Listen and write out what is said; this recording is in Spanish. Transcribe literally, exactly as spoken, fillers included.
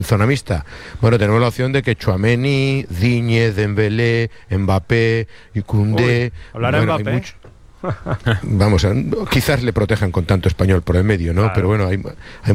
zona mixta. Bueno, tenemos la opción de que Tchouaméni, Digne, Dembélé, Mbappé y Koundé... Uy, hablar bueno, Mbappé. hay mucho... Vamos, quizás le protejan con tanto español por el medio, ¿no? Claro. Pero bueno, hay, hay